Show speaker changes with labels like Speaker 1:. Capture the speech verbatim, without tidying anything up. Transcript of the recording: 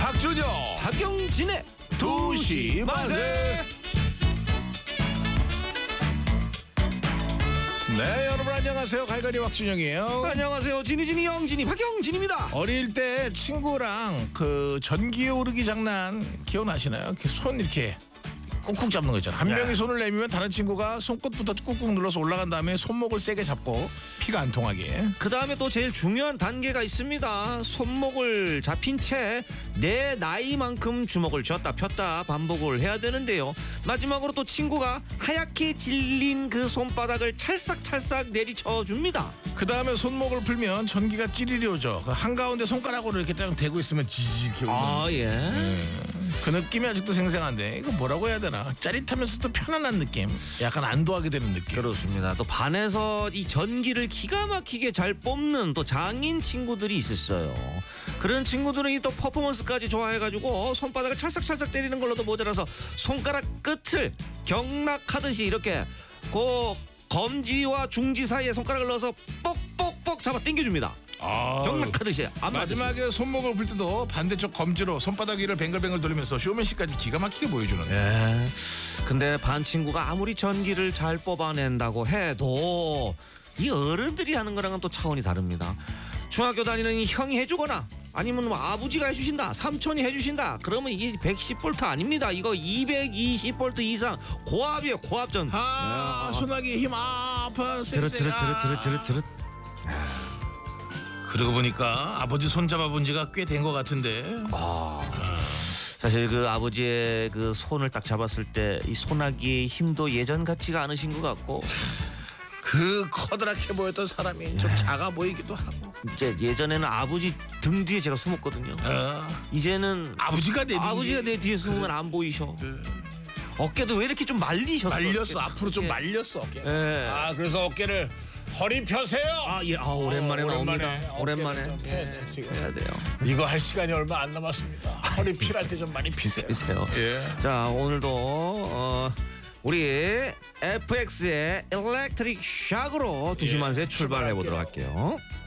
Speaker 1: 박준영
Speaker 2: 박영진의
Speaker 1: 두시 맛에. 네, 여러분 안녕하세요. 갈갈이 박준영이에요.
Speaker 2: 안녕하세요. 지니지니 영진이 박영진입니다.
Speaker 1: 어릴 때 친구랑 그 전기 오르기 장난 기억나시나요? 이렇게 손 이렇게 꾹꾹 잡는 거 있잖아. 한
Speaker 2: 네.
Speaker 1: 명이 손을 내밀면 다른 친구가 손끝부터 꾹꾹 눌러서 올라간 다음에 손목을 세게 잡고 피가 안 통하게.
Speaker 2: 그 다음에 또 제일 중요한 단계가 있습니다. 손목을 잡힌 채 내 나이만큼 주먹을 쥐었다 폈다 반복을 해야 되는데요. 마지막으로 또 친구가 하얗게 질린 그 손바닥을 찰싹찰싹 내리쳐 줍니다.
Speaker 1: 그 다음에 손목을 풀면 전기가 찌리리 오죠. 그 한가운데 손가락으로 이렇게 딱 대고 있으면 지지직 이렇게 오는.
Speaker 2: 아 예.
Speaker 1: 음, 그 느낌이 아직도 생생한데 이거 뭐라고 해야 되나? 짜릿하면서도 편안한 느낌. 약간 안도하게 되는 느낌.
Speaker 2: 그렇습니다. 또 반에서 이 전기를 기가 막히게 잘 뽑는 또 장인 친구들이 있었어요. 그런 친구들은 이 또 퍼포먼스까지 좋아해가지고 손바닥을 찰싹찰싹 때리는 걸로도 모자라서 손가락 끝을 경락하듯이 이렇게 그 검지와 중지 사이에 손가락을 넣어서 뻑뻑뻑 잡아 당겨줍니다.
Speaker 1: 아,
Speaker 2: 경락하듯이. 안
Speaker 1: 마지막에
Speaker 2: 맞으시죠?
Speaker 1: 손목을 풀 때도 반대쪽 검지로 손바닥 위를 뱅글뱅글 돌리면서 쇼맨십까지 기가 막히게 보여주는.
Speaker 2: 예. 근데 반 친구가 아무리 전기를 잘 뽑아낸다고 해도 이 어른들이 하는 거랑은 또 차원이 다릅니다. 중학교 다니는 이 형이 해주거나 아니면 뭐 아버지가 해주신다, 삼촌이 해주신다, 그러면 이게 백십 볼트 아닙니다. 이거 이백이십 볼트 이상 고압이에요. 고압전.
Speaker 1: 아,
Speaker 2: 네.
Speaker 1: 소나기 힘 아파.
Speaker 2: 드르 드르 드르 드르 드르 드르.
Speaker 1: 그러고 보니까 아버지 손 잡아본 지가 꽤 된 것 같은데.
Speaker 2: 사실 그 아버지의 그 손을 딱 잡았을 때 이 소나기의 힘도 예전 같지가 않으신 것 같고,
Speaker 1: 그 커다랗게 보였던 사람이 좀 작아 보이기도 하고.
Speaker 2: 이제 예전에는 아버지 등 뒤에 제가 숨었거든요.
Speaker 1: 어,
Speaker 2: 이제는
Speaker 1: 아버지가 내
Speaker 2: 아버지가
Speaker 1: 뒤에
Speaker 2: 내 뒤에 숨으면 안 보이셔. 어깨도 왜 이렇게 좀 말리셨어?
Speaker 1: 말렸어. 앞으로 좀
Speaker 2: 예.
Speaker 1: 말렸어 어깨.
Speaker 2: 예.
Speaker 1: 아, 그래서 어깨를 허리 펴세요.
Speaker 2: 아, 예. 아, 오랜만에
Speaker 1: 어,
Speaker 2: 나옵니다.
Speaker 1: 어깨를
Speaker 2: 오랜만에.
Speaker 1: 좀 펴야 돼,
Speaker 2: 예,
Speaker 1: 지금.
Speaker 2: 해야 돼요.
Speaker 1: 이거 할 시간이 얼마 안 남았습니다. 허리 필할 때 좀 많이 피세요.
Speaker 2: 피세요.
Speaker 1: 예.
Speaker 2: 자, 오늘도 어, 우리 에프엑스의 일렉트릭 샥으로 두시만세
Speaker 1: 예,
Speaker 2: 출발해 보도록
Speaker 1: 출발할게요.
Speaker 2: 할게요.